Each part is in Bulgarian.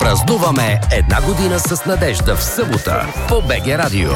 Празнуваме една година с надежда в събота по БГ Радио.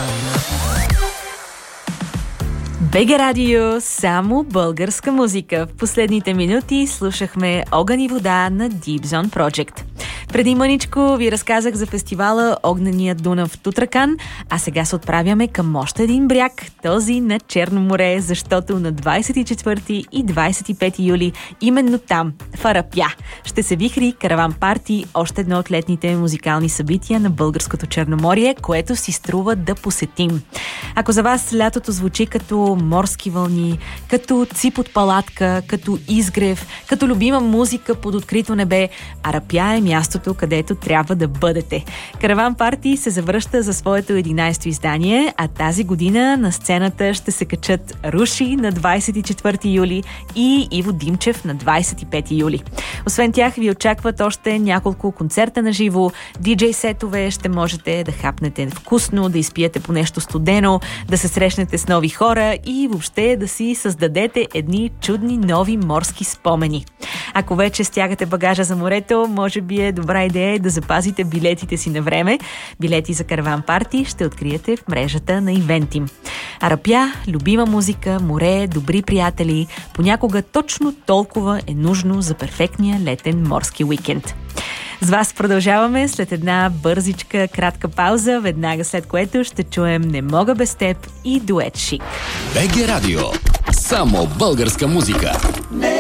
БГ Радио, само българска музика. В последните минути слушахме Огън и вода на Deep Zone Project. Преди мъничко ви разказах за фестивала Огненият Дунав в Тутракан, а сега се отправяме към още един бряг, този на Черно море, защото на 24 и 25 юли именно там, в Арапя, ще се вихри караван парти, още едно от летните музикални събития на българското Черноморие, което си струва да посетим. Ако за вас лятото звучи като морски вълни, като цип от палатка, като изгрев, като любима музика под открито небе, Арапя е мястото, където трябва да бъдете. Караван парти се завръща за своето 11-то издание, а тази година на сцената ще се качат Руши на 24 юли и Иво Димчев на 25 юли. Освен тях ви очакват още няколко концерта на живо, диджей сетове, ще можете да хапнете вкусно, да изпиете по нещо студено, да се срещнете с нови хора и въобще да си създадете едни чудни нови морски спомени. Ако вече стягате багажа за морето, може би е добра идея да запазите билетите си на време. Билети за караван парти ще откриете в мрежата на Ивентим. Арапя, любима музика, море, добри приятели, понякога точно толкова е нужно за перфектния летен морски уикенд. С вас продължаваме след една бързичка, кратка пауза, веднага след което ще чуем "Не мога без теб" и дует "Шик". БГ Радио. Само българска музика.